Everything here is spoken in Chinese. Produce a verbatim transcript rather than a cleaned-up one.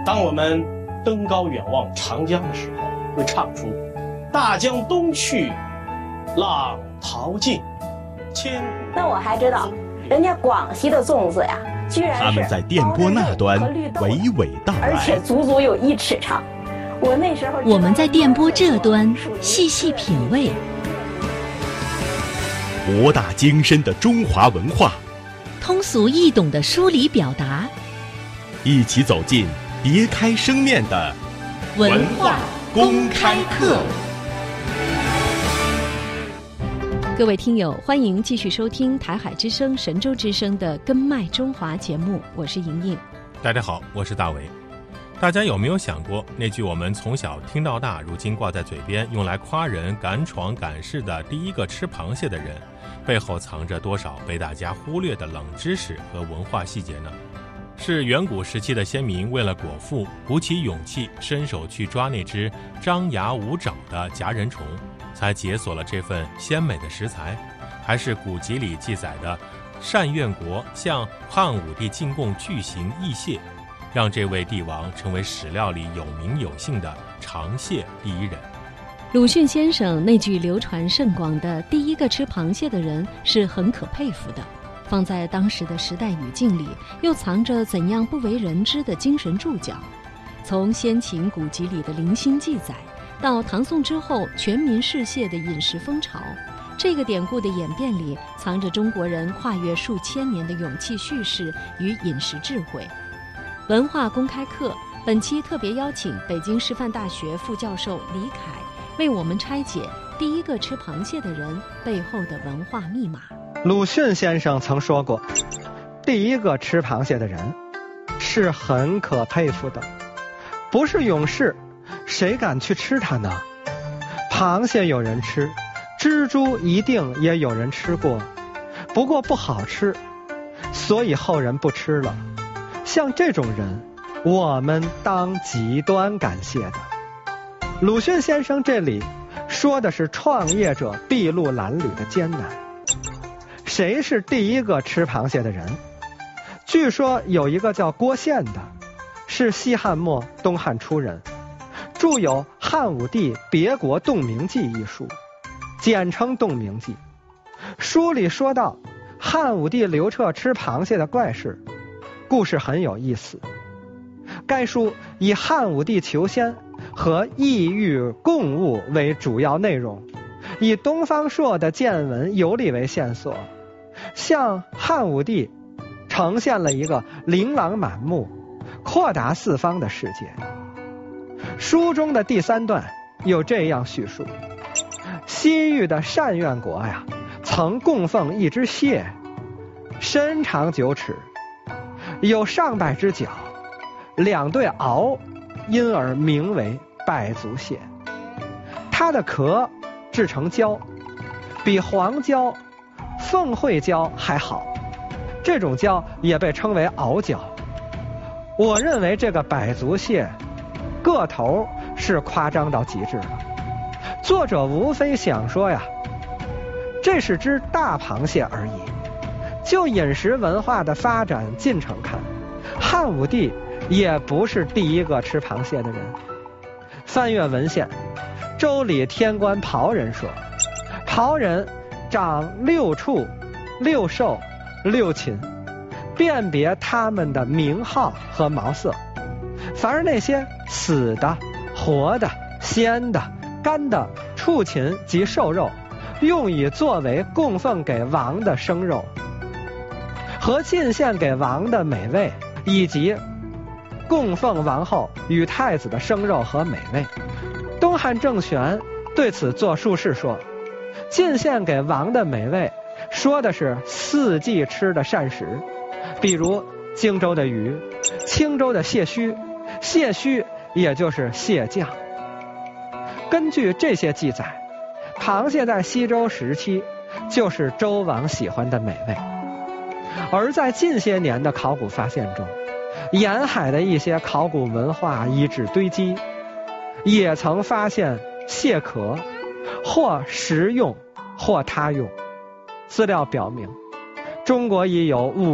当我们登高远望长江的时候，会唱出大江东去，浪淘尽，千古。 那我还知道，人家广西的粽子呀，居然是他们在电波那端娓娓道来， 而且足足有一尺长。我那时候我们在电波这端细细品味， 博大精深的中华文化， 通俗易懂的梳理表达， 一起走进别开生面的文化公开课。各位听友，欢迎继续收听台海之声、神州之声的《根脉中华》节目，我是莹莹。 大家好，我是大为。大家有没有想过，那句我们从小听到大，如今挂在嘴边，用来夸人敢闯敢试的第一个吃螃蟹的人，背后藏着多少被大家忽略的冷知识和文化细节呢？是远古时期的先民为了果腹，鼓起勇气伸手去抓那只张牙舞爪的夹人虫，才解锁了这份鲜美的食材？还是古籍里记载的单愿国向汉武帝进贡巨型异蟹，让这位帝王成为史料里有名有姓的尝蟹第一人？ 鲁迅先生那句流传甚广的“第一个吃螃蟹的人”是很可佩服的。放在当时的时代语境里，又藏着怎样不为人知的精神注脚？从先秦古籍里的零星记载，到唐宋之后全民嗜蟹的饮食风潮，这个典故的演变里，藏着中国人跨越数千年的勇气叙事与饮食智慧。文化公开课本期特别邀请北京师范大学副教授李凯，为我们拆解第一个吃螃蟹的人背后的文化密码。 鲁迅先生曾说过，第一个吃螃蟹的人是很可佩服的，不是勇士，谁敢去吃它呢？螃蟹有人吃，蜘蛛一定也有人吃过，不过不好吃，所以后人不吃了。像这种人，我们当极端感谢的。鲁迅先生这里说的是创业者筚路蓝缕的艰难。谁是第一个吃螃蟹的人？据说有一个叫郭宪的，是西汉末东汉初人，著有《汉武帝别国洞明记》一书，简称《洞明记》。书里说到汉武帝刘彻吃螃蟹的怪事，故事很有意思。该书以汉武帝求仙和异域共物为主要内容，以东方朔的见闻游历为线索，向汉武帝呈现了一个琳琅满目、阔达四方的世界。书中的第三段有这样叙述：西域的单愿国呀，曾供奉一只蟹，身长九尺，有上百只脚，两对螯，因而名为百足蟹。它的壳制成胶，比黄胶、凤会胶还好，这种胶也被称为螯胶。我认为这个百足蟹个头是夸张到极致了，作者无非想说呀，这是只大螃蟹而已。就饮食文化的发展进程看，汉武帝也不是第一个吃螃蟹的人。翻阅文献，周礼天官庖人说，庖人长六畜、六兽、六禽，辨别他们的名号和毛色。凡是那些死的、活的、鲜的、干的畜禽及兽肉，用以作为供奉给王的生肉，和进献给王的美味，以及供奉王后与太子的生肉和美味。东汉郑玄对此作注释说，进献给王的美味说的是四季吃的膳食，比如荆州的鱼，青州的蟹须，蟹须也就是蟹酱。根据这些记载，螃蟹在西周时期就是周王喜欢的美味。而在近些年的考古发现中，沿海的一些考古文化遗址堆积，也曾发现蟹壳，或食用或他用。资料表明，中国已有五